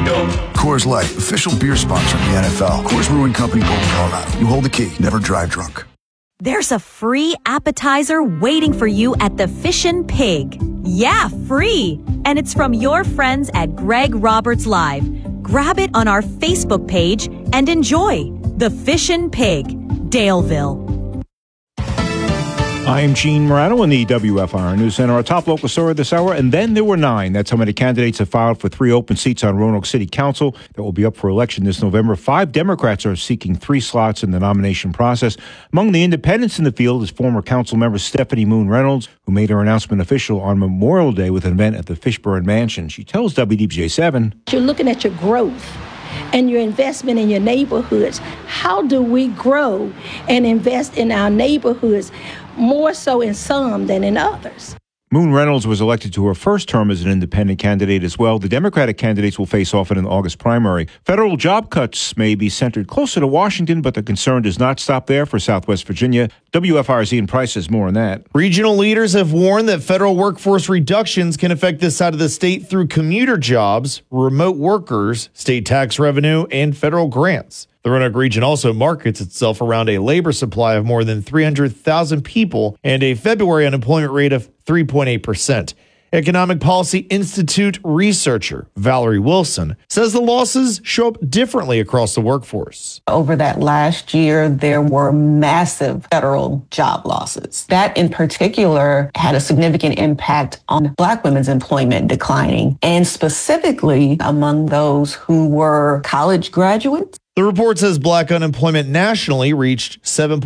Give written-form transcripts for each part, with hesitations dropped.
Coors Light, official beer sponsor of the NFL. Coors Brewing Company, Golden, Colorado. You hold the key. Never drive drunk. There's a free appetizer waiting for you at the Fishin' Pig. Yeah, free. And it's from your friends at Greg Roberts Live. Grab it on our Facebook page and enjoy the Fishin' Pig, Daleville. I am Gene Morano in the WFIR News Center. Our top local story this hour, and then there were 9. That's how many candidates have filed for 3 open seats on Roanoke City Council that will be up for election this November. 5 Democrats are seeking 3 slots in the nomination process. Among the independents in the field is former council member Stephanie Moon Reynolds, who made her announcement official on Memorial Day with an event at the Fishburne Mansion. She tells WDBJ7. You're looking at your growth and your investment in your neighborhoods. How do we grow and invest in our neighborhoods more so in some than in others? Moon Reynolds was elected to her first term as an independent candidate as well. The Democratic candidates will face off in an August primary. Federal job cuts may be centered closer to Washington, but the concern does not stop there for Southwest Virginia. WFIR's Ian Price has more on that. Regional leaders have warned that federal workforce reductions can affect this side of the state through commuter jobs, remote workers, state tax revenue, and federal grants. The Roanoke region also markets itself around a labor supply of more than 300,000 people and a February unemployment rate of 3.8%. Economic Policy Institute researcher Valerie Wilson says the losses show up differently across the workforce. Over that last year, there were massive federal job losses. That in particular had a significant impact on Black women's employment declining, and specifically among those who were college graduates. The report says Black unemployment nationally reached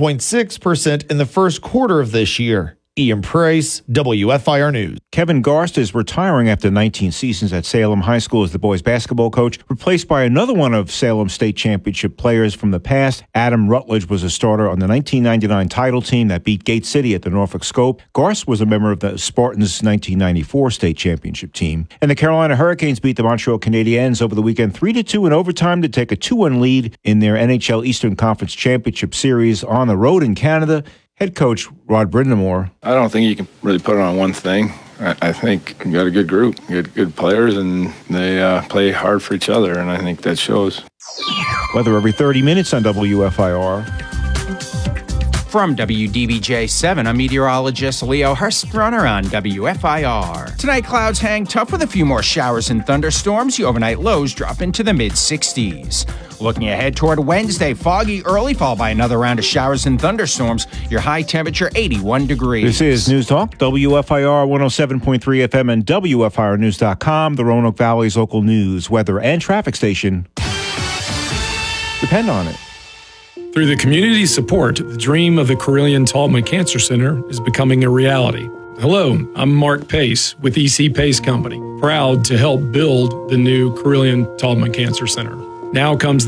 7.6% in the first quarter of this year. Ian Price, WFIR News. Kevin Garst is retiring after 19 seasons at Salem High School as the boys basketball coach, replaced by another one of Salem's state championship players from the past. Adam Rutledge was a starter on the 1999 title team that beat Gate City at the Norfolk Scope. Garst was a member of the Spartans' 1994 state championship team. And the Carolina Hurricanes beat the Montreal Canadiens over the weekend 3-2 in overtime to take a 2-1 lead in their NHL Eastern Conference Championship Series on the road in Canada. Head coach Rod Brindamore. I don't think you can really put it on one thing. I think you got a good group, good players, and they play hard for each other, and I think that shows. Weather every 30 minutes on WFIR. From WDBJ7, I'm meteorologist Leo Hurstrunner on WFIR. Tonight, clouds hang tough with a few more showers and thunderstorms. The overnight lows drop into the mid-60s. Looking ahead toward Wednesday, foggy early, followed by another round of showers and thunderstorms. Your high temperature, 81 degrees. This is News Talk, WFIR 107.3 FM and WFIRnews.com, the Roanoke Valley's local news, weather, and traffic station. Depend on it. Through the community support, the dream of the Carilion-Taubman Cancer Center is becoming a reality. Hello, I'm Mark Pace with EC Pace Company, proud to help build the new Carilion-Taubman Cancer Center. Now comes